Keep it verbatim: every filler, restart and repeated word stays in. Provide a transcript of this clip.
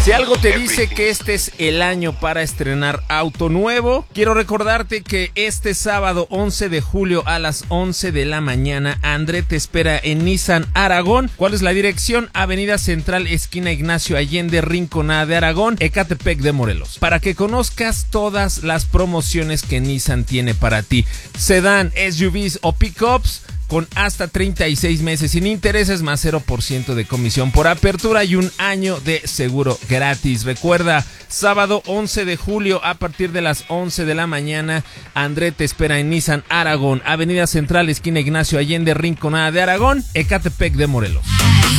Si algo te dice que este es el año para estrenar auto nuevo, quiero recordarte que este sábado once de julio a las once de la mañana, André te espera en Nissan Aragón. ¿Cuál es la dirección? Avenida Central, esquina Ignacio Allende, Rinconada de Aragón, Ecatepec de Morelos. Para que conozcas todas las promociones que Nissan tiene para ti. Sedán, S U Vs o pickups con hasta treinta y seis meses sin intereses más cero por ciento de comisión por apertura y un año de seguro gratis. Recuerda, sábado once de julio a partir de las once de la mañana, André te espera en Nissan Aragón, Avenida Central, esquina Ignacio Allende, Rinconada de Aragón, Ecatepec de Morelos.